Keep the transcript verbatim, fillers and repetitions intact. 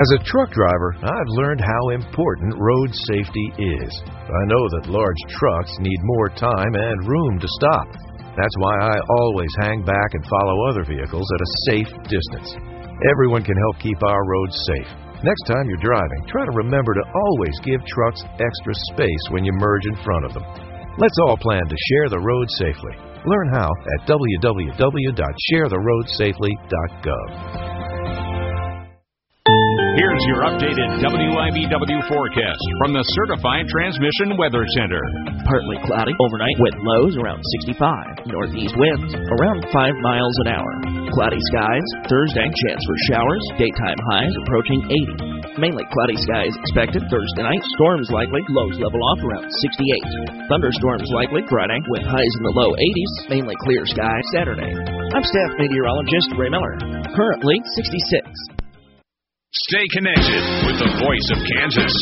As a truck driver, I've learned how important road safety is. I know that large trucks need more time and room to stop. That's why I always hang back and follow other vehicles at a safe distance. Everyone can help keep our roads safe. Next time you're driving, try to remember to always give trucks extra space when you merge in front of them. Let's all plan to share the road safely. Learn how at w w w dot share the road safely dot gov. Here's your updated W I B W forecast from the Certified Transmission Weather Center. Partly cloudy overnight with lows around sixty-five. Northeast winds around five miles an hour. Cloudy skies. Thursday, chance for showers. Daytime highs approaching eighty. Mainly cloudy skies expected Thursday night. Storms likely. Lows level off around sixty-eight. Thunderstorms likely Friday with highs in the low eighties. Mainly clear skies Saturday. I'm Staff Meteorologist Ray Miller. Currently sixty-six. Stay connected with the voice of Kansas.